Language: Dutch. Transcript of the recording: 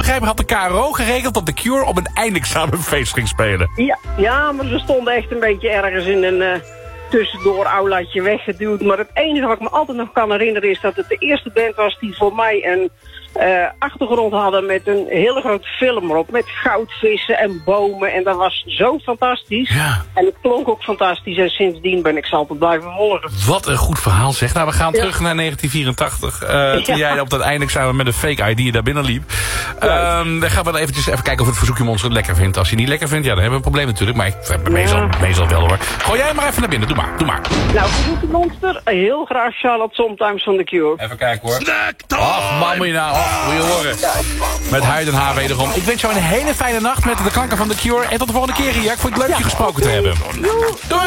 begrepen had de KRO geregeld dat The Cure op een eindexamenfeest ging spelen. Ja, maar ze stonden echt een beetje ergens in een tussendoor aulaatje weggeduwd. Maar het enige wat ik me altijd nog kan herinneren is dat het de eerste band was die voor mij een achtergrond hadden met een hele grote film erop. Met goudvissen en bomen. En dat was zo fantastisch. Ja. En het klonk ook fantastisch. En sindsdien ben ik ze altijd blijven volgen. Wat een goed verhaal zeg. Nou, we gaan terug naar 1984. Toen jij op dat eindexamen met een fake ID daar binnen liep. Dan gaan we dan eventjes even kijken of het verzoekjemonster het lekker vindt. Als je niet lekker vindt, ja, dan hebben we een probleem natuurlijk. Maar meestal wel hoor. Gooi jij maar even naar binnen. Doe maar. Nou, verzoekjemonster. Heel graag Charlotte Sometimes van The Cure. Even kijken hoor. Ach man, moet je nou. Moet je horen. Met huid en haar wederom. Ik wens jou een hele fijne nacht met de klanken van The Cure. En tot de volgende keer, Ria. Ik vond het leuk je gesproken te hebben. Doei!